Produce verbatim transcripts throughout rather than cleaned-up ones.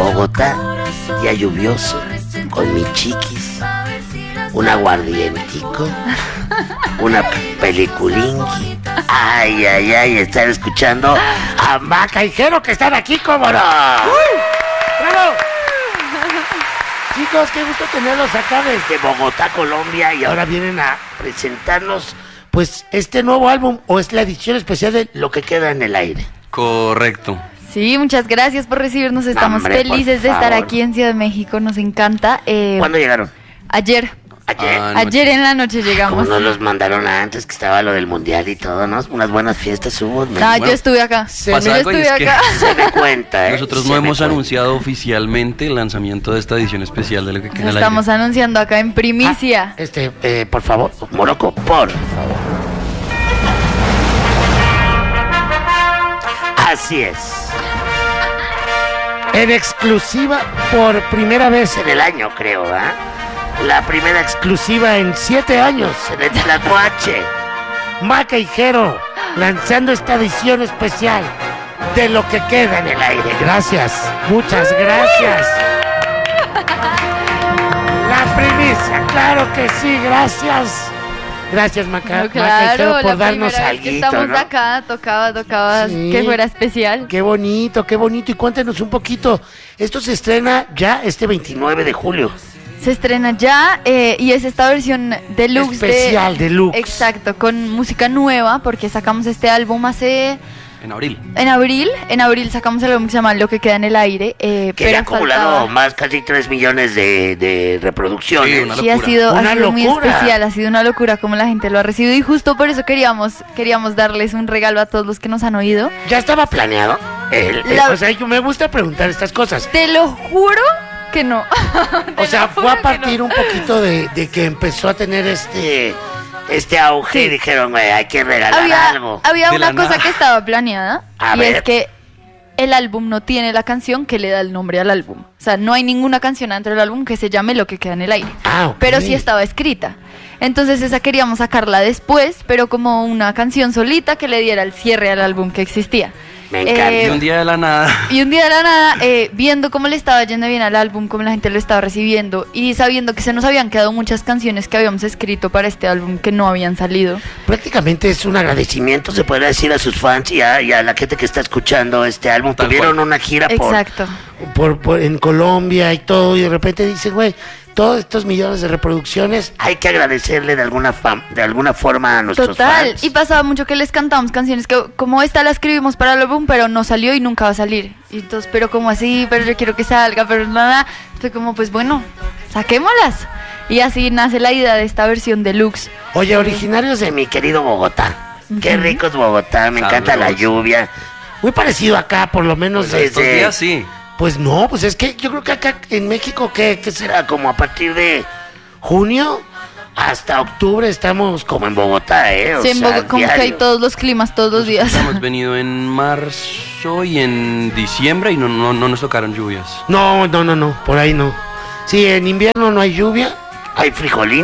Bogotá, día lluvioso, con mi chiquis, un aguardientico, una peliculingui. Ay, ay, ay, estar escuchando a Maca y Jero, que están aquí, ¿cómo no? ¡Bravo! Chicos, qué gusto tenerlos acá desde Bogotá, Colombia, y ahora vienen a presentarnos, pues, este nuevo álbum, o es la edición especial de Lo que queda en el aire. Correcto. Sí, muchas gracias por recibirnos, estamos Hombre, felices de estar aquí en Ciudad de México, nos encanta. Eh, ¿Cuándo llegaron? Ayer. Ayer. Ah, Ayer en la noche llegamos. Como nos los mandaron antes, que estaba lo del mundial y todo, ¿no? Unas buenas fiestas hubo. No, bueno, yo estuve acá. se pasa Yo algo y estuve es que acá. Se me cuenta, ¿eh? Nosotros Se no me hemos cuenta. anunciado oficialmente el lanzamiento de esta edición especial de Lo que queda en el Estamos aire. anunciando acá en primicia. Ah, este, eh, por favor, Morocco, por favor. Así es. En exclusiva por primera vez en el año, creo, ¿ah? La primera exclusiva en siete años en el Tlacuache. Maca y Jero lanzando esta edición especial de Lo que queda en el aire. Gracias, muchas gracias. La primicia, claro que sí, gracias. Gracias, Maca, No, Maca y Jero, claro, por la darnos primera vez que alguito, estamos ¿no? acá, tocaba, tocaba Sí. que fuera especial. Qué bonito, qué bonito. Y cuéntenos un poquito. Esto se estrena ya este veintinueve de julio. Se estrena ya eh, y es esta versión deluxe. Especial, de, deluxe. Exacto, con música nueva porque sacamos este álbum hace... En abril. En abril, en abril sacamos el álbum que se llama Lo que queda en el aire. Eh, Que pero ya ha acumulado faltaba- más casi tres millones de, de reproducciones. Sí, una Sí, ha locura. sido, ha Una sido muy locura. especial, ha sido una locura como la gente lo ha recibido y justo por eso queríamos, queríamos darles un regalo a todos los que nos han oído. Ya estaba planeado. El- el- La- O sea, yo me gusta preguntar estas cosas. Te lo juro que no. Te O sea, lo fue juro a que partir no. un poquito de, de que empezó a tener este este auge Sí. y dijeron, güey, hay que regalar Había, algo. había De una la cosa nada. que estaba planeada A y ver. es que el álbum no tiene la canción que le da el nombre al álbum. O sea, no hay ninguna canción dentro del álbum que se llame Lo que queda en el aire. Ah, ok. Pero sí estaba escrita. Entonces esa queríamos sacarla después, pero como una canción solita que le diera el cierre al álbum que existía. Me encanta. Eh, Y un día de la nada. Y un día de la nada, eh, viendo cómo le estaba yendo bien al álbum, cómo la gente lo estaba recibiendo y sabiendo que se nos habían quedado muchas canciones que habíamos escrito para este álbum que no habían salido. Prácticamente es un agradecimiento, se podría decir, a sus fans y a, y a la gente que está escuchando este álbum. Tal Tuvieron cual. una gira por, Exacto. por, por- en Colombia y todo, y de repente dicen, güey, todos estos millones de reproducciones, hay que agradecerle de alguna fam- de alguna forma a nuestros Total. fans. Y pasaba mucho que les cantábamos canciones que como esta la escribimos para el álbum, pero no salió y nunca va a salir. Y entonces, pero como así, pero yo quiero que salga, pero nada. Fue como, pues bueno, saquémoslas. Y así nace la idea de esta versión deluxe. Oye, originarios de mi querido Bogotá. Qué rico es Bogotá, me encanta la Sabroso. lluvia. Muy parecido acá, por lo menos Pues estos desde... días sí. Pues no, pues es que yo creo que acá en México, ¿qué, qué será? Como a partir de junio hasta octubre estamos como en Bogotá, ¿eh? O Sí, en sea, Bogo- como que hay diario. todos los climas todos los días. Hemos venido en marzo y en diciembre y no, no, no nos tocaron lluvias. No, no, no, no, por ahí no. Sí, en invierno no hay lluvia, hay frijolín.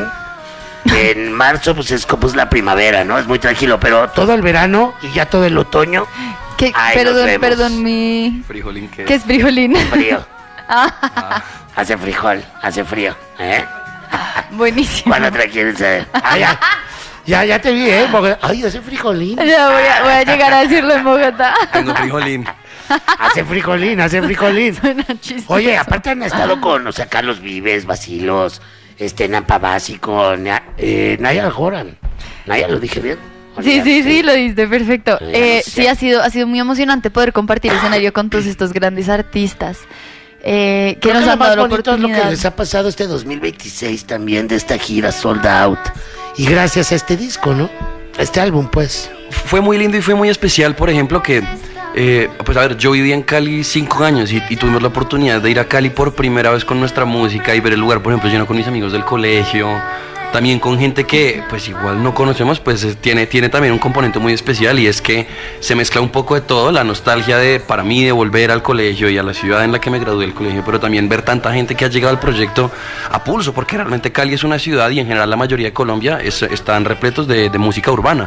En marzo pues es como es la primavera, ¿no? Es muy tranquilo, pero todo el verano y ya todo el otoño, Que, Ay, nos perdón, vemos. perdón, mi... Frijolín que ¿Qué es frijolín? frío. Ah, Hace frijol, hace frío, ¿eh? Buenísimo. ¿Cuándo te la quieres saber? Ah, ya, ya, ya te vi, ¿eh? Porque- ay, hace frijolín. Ya voy a, voy a llegar a decirlo en Bogotá. tengo frijolín. Hace frijolín, hace frijolín. Suena chistoso. Oye, aparte han estado con, o sea, Carlos Vives, Bacilos, este, Nampa Básico, Na- eh, Nayal Joran. Nayal, ¿lo dije bien? Sí, sí, sí, lo diste perfecto. Ya Eh, lo sé. sí, ha sido, ha sido muy emocionante poder compartir escenario con todos estos grandes artistas eh, que Creo nos que lo han más dado la bonito es lo que oportunidad. les ha pasado este dos mil veintiséis también de esta gira Sold Out. Y gracias a este disco, ¿no? A este álbum, pues. Fue muy lindo y fue muy especial, por ejemplo, que, eh, pues a ver, yo viví en Cali cinco años y, y tuvimos la oportunidad de ir a Cali por primera vez con nuestra música y ver el lugar, por ejemplo, lleno con mis amigos del colegio, también con gente que, pues igual no conocemos, pues eh, tiene, tiene también un componente muy especial y es que se mezcla un poco de todo, la nostalgia de, para mí, de volver al colegio y a la ciudad en la que me gradué del colegio, pero también ver tanta gente que ha llegado al proyecto a pulso, porque realmente Cali es una ciudad y en general la mayoría de Colombia es- están repletos de, de música urbana.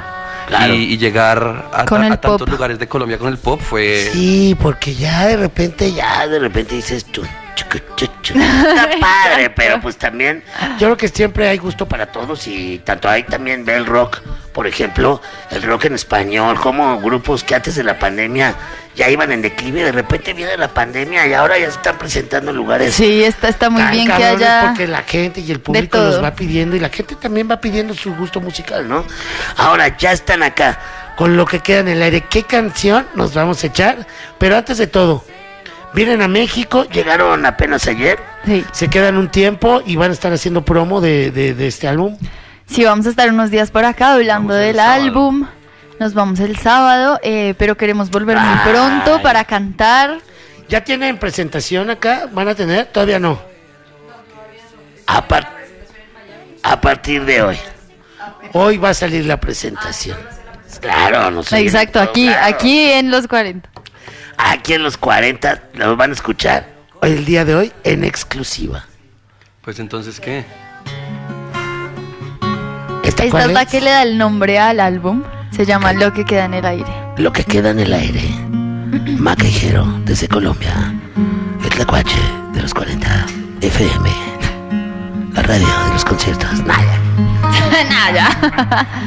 Claro. Y, y llegar a, Con ta- el a tantos pop. lugares de Colombia con el pop fue... Sí, porque ya de repente, ya de repente dices tú, chucu, chuchu. Está padre, pero pues también, yo creo que siempre hay gusto para todos y tanto hay también ve el rock, por ejemplo, el rock en español, como grupos que antes de la pandemia ya iban en declive, de repente viene la pandemia y ahora ya se están presentando en lugares. Sí, está, está muy tan bien que cabrones haya... porque la gente y el público todo. los va pidiendo y la gente también va pidiendo su gusto musical, ¿no? Ahora ya están acá con lo que queda en el aire. ¿Qué canción nos vamos a echar? Pero antes de todo, vienen a México, llegaron apenas ayer, Sí. se quedan un tiempo y van a estar haciendo promo de, de, de este álbum. Sí, vamos a estar unos días por acá hablando Vamos el del sábado. álbum. Nos vamos el sábado, eh, pero queremos volver muy Ay. pronto para cantar. ¿Ya tienen presentación acá? ¿Van a tener? Todavía no. A, par- a partir de hoy. Hoy va a salir la presentación. Claro, no sé. Exacto, aquí, aquí en los cuarenta. Aquí en los cuarenta lo van a escuchar hoy, el día de hoy, en exclusiva. Pues entonces, ¿qué? ¿Esta Esta cuál es la es? que le da el nombre al álbum. Se llama Lo que queda en el aire. Lo que queda en el aire. Maca y Jero, desde Colombia. El Tlacuache de los cuarenta. F M. La radio de los conciertos. Nada. Nada.